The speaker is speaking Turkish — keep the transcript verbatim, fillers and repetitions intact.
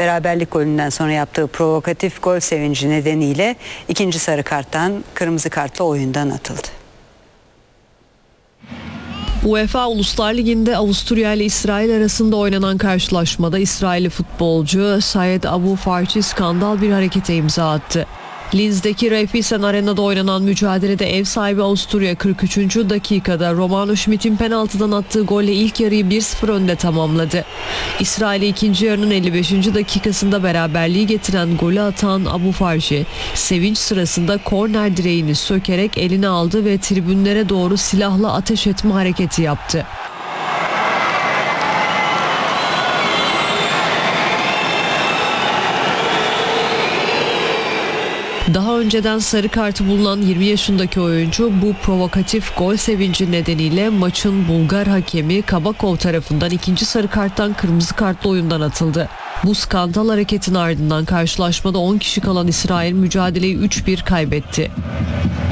beraberlik golünden sonra yaptığı provokatif gol sevinci nedeniyle ikinci sarı karttan kırmızı kartla oyundan atıldı. UEFA Uluslar Ligi'nde Avusturya ile İsrail arasında oynanan karşılaşmada İsrailli futbolcu Sayed Abu Farchi skandal bir harekete imza attı. Linz'deki Raiffeisen Arena'da oynanan mücadelede ev sahibi Avusturya kırk üçüncü dakikada Romano Schmidt'in penaltıdan attığı golle ilk yarıyı bir sıfır önde tamamladı. İsrail'e ikinci yarının elli beşinci dakikasında beraberliği getiren golü atan Abu Farchi, sevinç sırasında korner direğini sökerek eline aldı ve tribünlere doğru silahla ateş etme hareketi yaptı. Daha önceden sarı kartı bulunan yirmi yaşındaki oyuncu bu provokatif gol sevinci nedeniyle maçın Bulgar hakemi Kabakov tarafından ikinci sarı karttan kırmızı kartla oyundan atıldı. Bu skandal hareketin ardından karşılaşmada on kişi kalan İsrail mücadeleyi üç bir kaybetti.